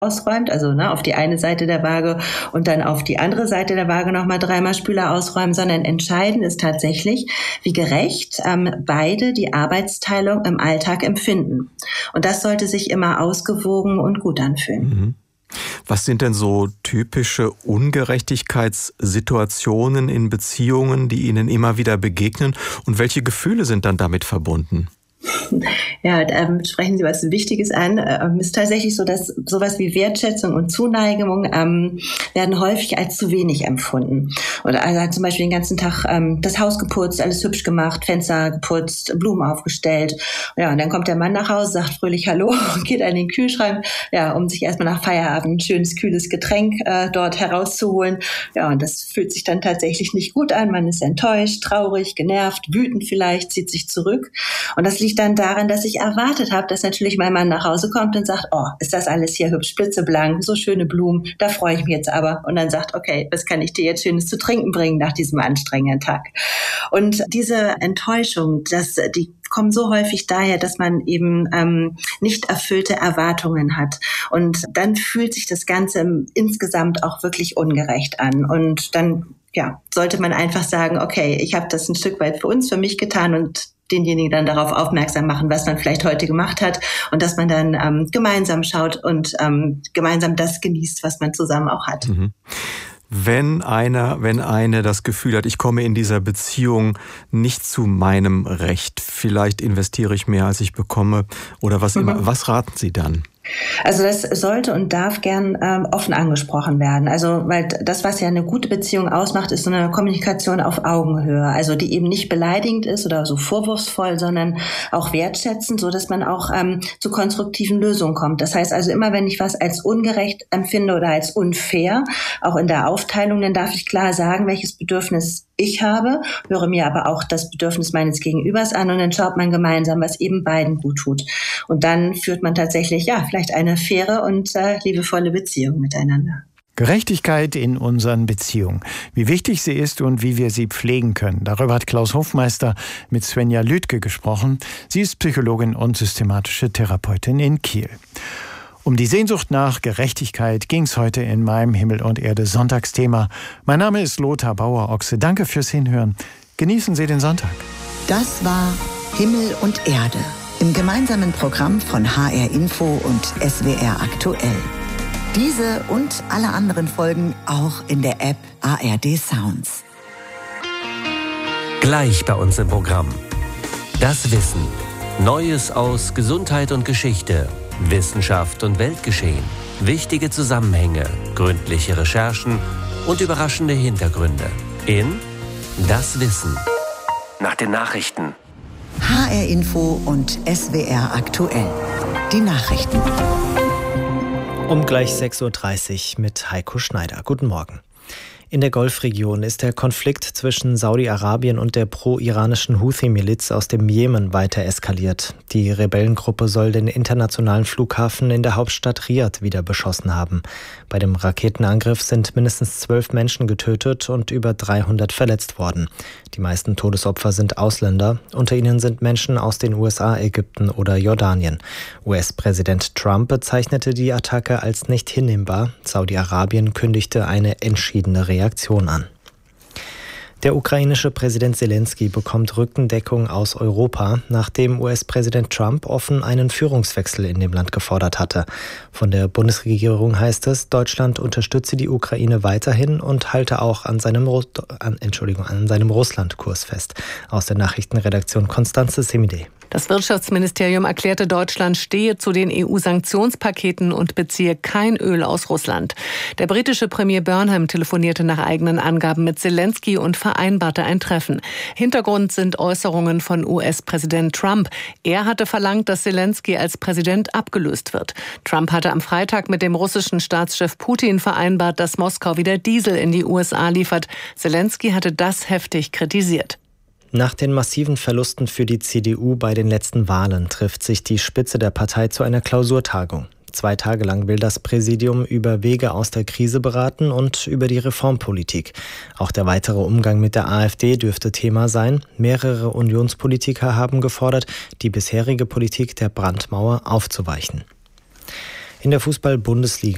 ausräumt, also auf die eine Seite der Waage und dann auf die andere Seite der Waage nochmal 3-mal Spüler ausräumen, sondern entscheidend ist tatsächlich, wie gerecht beide die Arbeitsteilung im Alltag empfinden. Und das sollte sich immer ausgewogen und gut anfühlen. Mhm. Was sind denn so typische Ungerechtigkeitssituationen in Beziehungen, die Ihnen immer wieder begegnen? Und welche Gefühle sind dann damit verbunden? Ja, sprechen Sie was Wichtiges an. Es ist tatsächlich so, dass sowas wie Wertschätzung und Zuneigung werden häufig als zu wenig empfunden. Oder also zum Beispiel den ganzen Tag das Haus geputzt, alles hübsch gemacht, Fenster geputzt, Blumen aufgestellt. Ja, und dann kommt der Mann nach Hause, sagt fröhlich Hallo und geht an den Kühlschrank, ja, um sich erstmal nach Feierabend ein schönes, kühles Getränk dort herauszuholen. Ja, und das fühlt sich dann tatsächlich nicht gut an. Man ist enttäuscht, traurig, genervt, wütend vielleicht, zieht sich zurück. Und das liegt dann daran, dass ich erwartet habe, dass natürlich mein Mann nach Hause kommt und sagt, oh, ist das alles hier hübsch, blitzeblank, so schöne Blumen, da freue ich mich jetzt aber. Und dann sagt, okay, was kann ich dir jetzt Schönes zu trinken bringen nach diesem anstrengenden Tag? Und diese Enttäuschung, die kommen so häufig daher, dass man eben nicht erfüllte Erwartungen hat. Und dann fühlt sich das Ganze insgesamt auch wirklich ungerecht an. Und dann sollte man einfach sagen, okay, ich habe das ein Stück weit für mich getan und denjenigen dann darauf aufmerksam machen, was man vielleicht heute gemacht hat und dass man dann gemeinsam schaut und gemeinsam das genießt, was man zusammen auch hat. Mhm. Wenn eine das Gefühl hat, ich komme in dieser Beziehung nicht zu meinem Recht, vielleicht investiere ich mehr, als ich bekomme oder was immer, was raten Sie dann? Also das sollte und darf gern offen angesprochen werden. Also weil das, was ja eine gute Beziehung ausmacht, ist so eine Kommunikation auf Augenhöhe. Also die eben nicht beleidigend ist oder so vorwurfsvoll, sondern auch wertschätzend, so dass man auch zu konstruktiven Lösungen kommt. Das heißt also immer, wenn ich was als ungerecht empfinde oder als unfair, auch in der Aufteilung, dann darf ich klar sagen, welches Bedürfnis ich habe, höre mir aber auch das Bedürfnis meines Gegenübers an und dann schaut man gemeinsam, was eben beiden gut tut. Und dann führt man tatsächlich, vielleicht eine faire und liebevolle Beziehung miteinander. Gerechtigkeit in unseren Beziehungen. Wie wichtig sie ist und wie wir sie pflegen können. Darüber hat Klaus Hofmeister mit Svenja Lüdke gesprochen. Sie ist Psychologin und systematische Therapeutin in Kiel. Um die Sehnsucht nach Gerechtigkeit ging es heute in meinem Himmel und Erde Sonntagsthema. Mein Name ist Lothar Bauer-Ochse. Danke fürs Hinhören. Genießen Sie den Sonntag. Das war Himmel und Erde im gemeinsamen Programm von HR Info und SWR Aktuell. Diese und alle anderen Folgen auch in der App ARD Sounds. Gleich bei uns im Programm. Das Wissen. Neues aus Gesundheit und Geschichte. Wissenschaft und Weltgeschehen, wichtige Zusammenhänge, gründliche Recherchen und überraschende Hintergründe in Das Wissen. Nach den Nachrichten. HR Info und SWR Aktuell. Die Nachrichten. Um gleich 6.30 Uhr mit Heiko Schneider. Guten Morgen. In der Golfregion ist der Konflikt zwischen Saudi-Arabien und der pro-iranischen Houthi-Miliz aus dem Jemen weiter eskaliert. Die Rebellengruppe soll den internationalen Flughafen in der Hauptstadt Riad wieder beschossen haben. Bei dem Raketenangriff sind mindestens 12 Menschen getötet und über 300 verletzt worden. Die meisten Todesopfer sind Ausländer. Unter ihnen sind Menschen aus den USA, Ägypten oder Jordanien. US-Präsident Trump bezeichnete die Attacke als nicht hinnehmbar. Saudi-Arabien kündigte eine entschiedene Reaktion an. Der ukrainische Präsident Selenskyj bekommt Rückendeckung aus Europa, nachdem US-Präsident Trump offen einen Führungswechsel in dem Land gefordert hatte. Von der Bundesregierung heißt es, Deutschland unterstütze die Ukraine weiterhin und halte auch an seinem Russlandkurs fest. Aus der Nachrichtenredaktion Constanze Semide. Das Wirtschaftsministerium erklärte, Deutschland stehe zu den EU-Sanktionspaketen und beziehe kein Öl aus Russland. Der britische Premier Burnham telefonierte nach eigenen Angaben mit Selenskyj und vereinbarte ein Treffen. Hintergrund sind Äußerungen von US-Präsident Trump. Er hatte verlangt, dass Selenskyj als Präsident abgelöst wird. Trump hatte am Freitag mit dem russischen Staatschef Putin vereinbart, dass Moskau wieder Diesel in die USA liefert. Selenskyj hatte das heftig kritisiert. Nach den massiven Verlusten für die CDU bei den letzten Wahlen trifft sich die Spitze der Partei zu einer Klausurtagung. 2 Tage lang will das Präsidium über Wege aus der Krise beraten und über die Reformpolitik. Auch der weitere Umgang mit der AfD dürfte Thema sein. Mehrere Unionspolitiker haben gefordert, die bisherige Politik der Brandmauer aufzuweichen. In der Fußball-Bundesliga